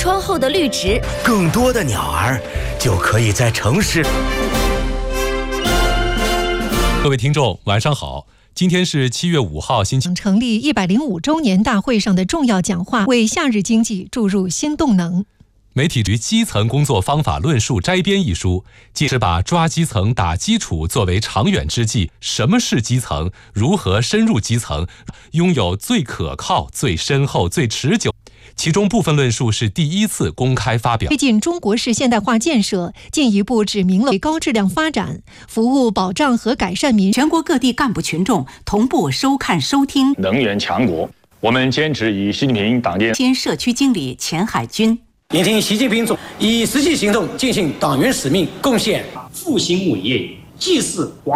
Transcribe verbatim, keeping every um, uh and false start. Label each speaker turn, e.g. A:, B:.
A: 窗后的绿植，
B: 更多的鸟儿就可以在城市。
C: 各位听众，晚上好。今天是七月五号，星期
D: 成立一百零五周年大会上的重要讲话，为夏日经济注入新动能。
C: 媒体局基层工作方法论述摘编一书，既是把抓基层打基础作为长远之计，什么是基层，如何深入基层，拥有最可靠、最深厚、最持久。其中部分论述是第一次公开发表。
D: 推进中国式现代化建设，进一步指明了高质量发展、服务保障和改善民。
E: 全国各地干部群众同步收看收听。
F: 能源强国，我们坚持以习近平党建。
E: 新社区经理钱海军。
G: 聆听习近平总以实际行动践行党员使命，贡献复兴伟业，祭祀。